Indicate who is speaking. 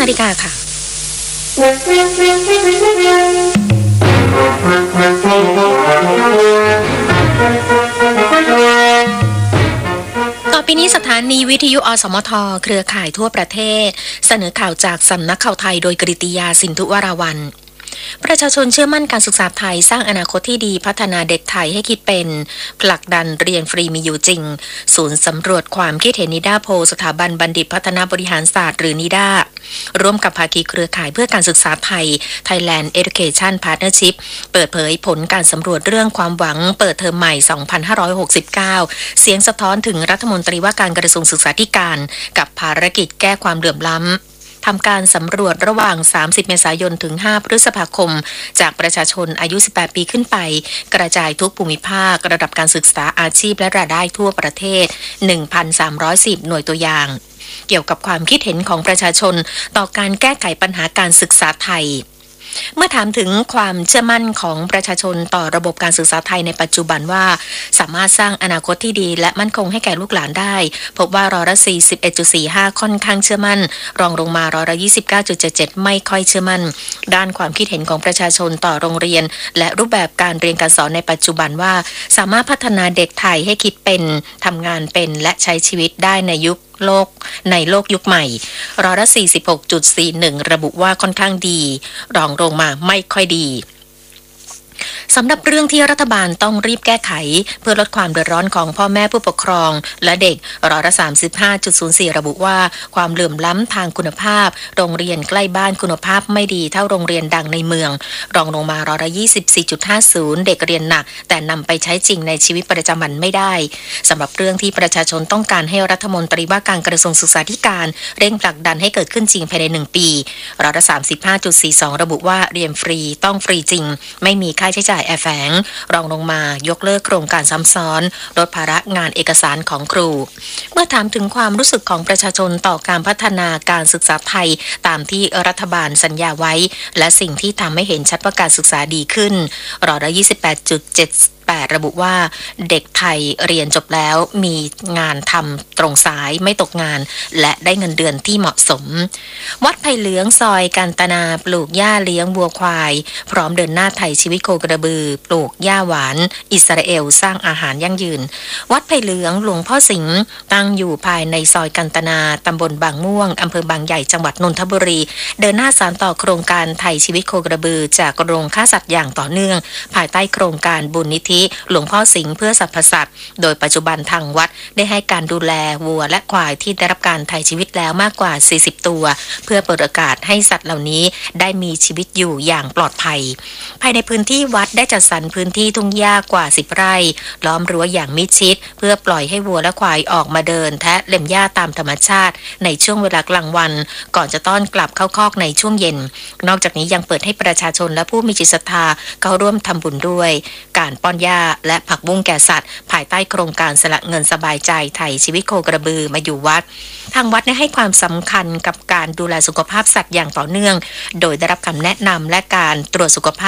Speaker 1: นาฬิกาค่ะต่อไปนี้สถานีวิทยุอสมทเครือข่ายทั่วประเทศเสนอข่าวจากสำนักข่าวไทยโดยกฤติยาสินธุวราวัลย์ประชาชนเชื่อมั่นการศึกษาไทยสร้างอนาคตที่ดีพัฒนาเด็กไทยให้คิดเป็นผลักดันเรียนฟรีมีอยู่จริงศูนย์สำรวจความคิดเห็นนิด้าโพสถาบันบัณฑิตพัฒนาบริหารศาสตร์หรือนิด้าร่วมกับภาคีเครือข่ายเพื่อการศึกษาไทย Thailand Education Partnership เปิดเผยผลการสำรวจเรื่องความหวังเปิดเทอมใหม่ 2569 เสียงสะท้อนถึงรัฐมนตรีว่าการกระทรวงศึกษาธิการกับภารกิจแก้ความเหลื่อมล้ำทำการสำรวจระหว่าง 30 เมษายน ถึง 5 พฤษภาคม จากประชาชนอายุ 18 ปีขึ้นไป กระจายทุกภูมิภาคระดับการศึกษาอาชีพและรายได้ทั่วประเทศ 1,310 หน่วยตัวอย่าง เกี่ยวกับความคิดเห็นของประชาชนต่อการแก้ไขปัญหาการศึกษาไทยเมื่อถามถึงความเชื่อมั่นของประชาชนต่อระบบการศึกษาไทยในปัจจุบันว่าสามารถสร้างอนาคตที่ดีและมั่นคงให้แก่ลูกหลานได้พบว่า41.45%ค่อนข้างเชื่อมั่นรองลงมา29.77%ไม่ค่อยเชื่อมั่นด้านความคิดเห็นของประชาชนต่อโรงเรียนและรูปแบบการเรียนการสอนในปัจจุบันว่าสามารถพัฒนาเด็กไทยให้คิดเป็นทำงานเป็นและใช้ชีวิตได้ในโลกยุคใหม่46.41%ระบุว่าค่อนข้างดีรองลงมาไม่ค่อยดีสำหรับเรื่องที่รัฐบาลต้องรีบแก้ไขเพื่อลดความเดือดร้อนของพ่อแม่ผู้ปกครองและเด็ก35.04%ระบุว่าความเหลื่อมล้ำทางคุณภาพโรงเรียนใกล้บ้านคุณภาพไม่ดีเท่าโรงเรียนดังในเมืองรองลงมา24.50%เด็กเรียนหนักแต่นำไปใช้จริงในชีวิตประจำวันไม่ได้สำหรับเรื่องที่ประชาชนต้องการให้รัฐมนตรีว่าการกระทรวงศึกษาธิการเร่งผลักดันให้เกิดขึ้นจริงภายใน1 ปี35.42%ระบุว่าเรียนฟรีต้องฟรีจริงไม่มีค่าใช้จ่ายแอบแฝงรองลงมายกเลิกโครงการซ้ำซ้อนลดภาระงานเอกสารของครูเมื่อถามถึงความรู้สึกของประชาชนต่อการพัฒนาการศึกษาไทยตามที่รัฐบาลสัญญาไว้และสิ่งที่ทำให้เห็นชัดว่าการศึกษาดีขึ้น28.78%ระบุว่าเด็กไทยเรียนจบแล้วมีงานทำตรงสายไม่ตกงานและได้เงินเดือนที่เหมาะสมวัดไผ่เหลืองซอยกันตนาปลูกหญ้าเลี้ยงวัวควายพร้อมเดินหน้าไถชีวิตโคกระบือปลูกหญ้าหวานอิสราเอลสร้างอาหารยั่งยืนวัดไผ่เหลืองหลวงพ่อสิงห์ตั้งอยู่ภายในซอยกันตนาตำบลบางม่วงอำเภอบางใหญ่จังหวัดนนทบุรีเดินหน้าสานต่อโครงการไถชีวิตโคกระบือจากโรงฆ่าสัตว์อย่างต่อเนื่องภายใต้โครงการบุญนิธิหลวงพ่อสิงห์เพื่อสรรพสัตว์โดยปัจจุบันทางวัดได้ให้การดูแลวัวและควายที่ได้รับการไถ่ชีวิตแล้วมากกว่า40ตัวเพื่อเปิดโอกาสให้สัตว์เหล่านี้ได้มีชีวิตอยู่อย่างปลอดภัยภายในพื้นที่วัดได้จัดสรรพื้นที่ทุ่งหญ้ากว่า10 ไร่ล้อมรั้วอย่างมิดชิดเพื่อปล่อยให้วัวและควายออกมาเดินแทะเล็มหญ้าตามธรรมชาติในช่วงเวลากลางวันก่อนจะต้อนกลับเข้าคอกในช่วงเย็นนอกจากนี้ยังเปิดให้ประชาชนและผู้มีจิตศรัทธาเข้าร่วมทำบุญด้วยการป้อนหญ้าและผักบุ้งแก่สัตว์ภายใต้โครงการสละเงินสบายใจไถ่ชีวิตโคกระบือมาอยู่วัดทางวัดได้ให้ความสำคัญกับการดูแลสุขภาพสัตว์อย่างต่อเนื่องโดยได้รับคำแนะนำและการตรวจสุขภาพ